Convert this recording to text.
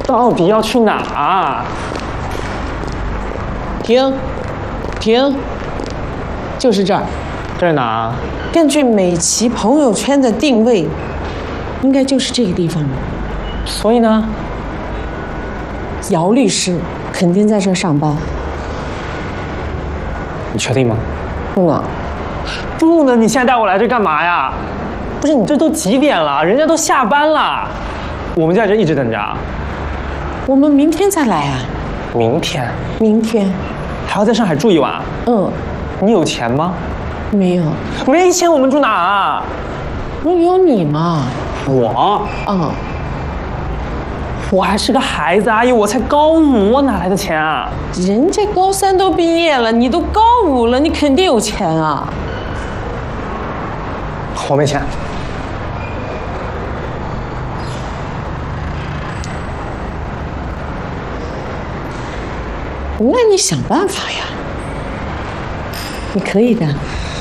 到底要去哪？ 停，停，就是这儿。 这是哪？ 根据美琪朋友圈的定位，应该就是这个地方。 所以呢？ 姚律师肯定在这儿上班。 你确定吗？ 不呢。 不呢！你现在带我来这干嘛呀？不是你这都几点了？人家都下班了，我们在这一直等着啊。 我们明天再来啊。 明天？ 明天还要在上海住一晚？ 嗯。 你有钱吗？ 没有。 没钱我们住哪啊？ 不是有你吗？ 我？ 嗯。 我还是个孩子，阿姨，我才高5，我哪来的钱啊？ 人家高3都毕业了，你都高5了，你肯定有钱啊。 我没钱。 那你想办法呀，你可以的。